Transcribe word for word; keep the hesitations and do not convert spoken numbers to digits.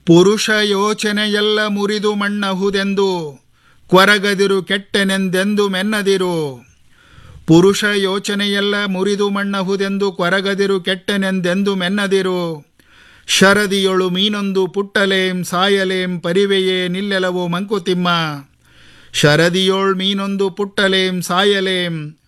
ಪುರುಷ ಯೋಚನೆಯೆಲ್ಲ ಮುರಿದು ಮಣ್ಣಹುದೆಂದು ಕೊರಗದಿರು ಕೆಟ್ಟೆನೆಂದೆಂದು ಮೆನ್ನದಿರು. ಪುರುಷ ಯೋಚನೆಯೆಲ್ಲ ಮುರಿದು ಮಣ್ಣಹುದೆಂದು ಕೊರಗದಿರು ಕೆಟ್ಟೆನೆಂದೆಂದು ಮೆನ್ನದಿರು. ಶರದಿಯೊಳು ಮೀನೊಂದು ಪುಟ್ಟಲೇಂ ಸಾಯಲೇಂ ಪರಿವೆಯೇ ನಿಲ್ಲೆಲವೋ ಮಂಕುತಿಮ್ಮ. ಶರದಿಯೋಳ್ ಮೀನೊಂದು ಪುಟ್ಟಲೇಂ ಸಾಯಲೇಂ